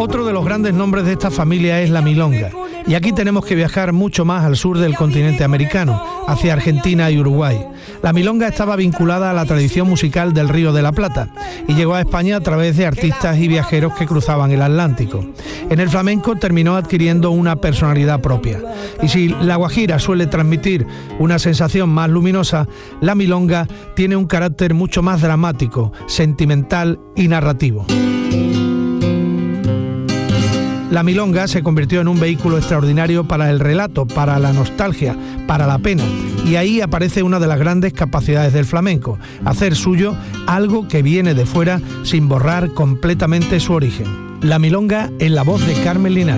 Otro de los grandes nombres de esta familia es la milonga, y aquí tenemos que viajar mucho más al sur del continente americano, hacia Argentina y Uruguay. La milonga estaba vinculada a la tradición musical del Río de la Plata y llegó a España a través de artistas y viajeros que cruzaban el Atlántico. En el flamenco terminó adquiriendo una personalidad propia. Y si la guajira suele transmitir una sensación más luminosa, la milonga tiene un carácter mucho más dramático, sentimental y narrativo. La milonga se convirtió en un vehículo extraordinario para el relato, para la nostalgia, para la pena. Y ahí aparece una de las grandes capacidades del flamenco, hacer suyo algo que viene de fuera sin borrar completamente su origen. La milonga en la voz de Carmen Linares.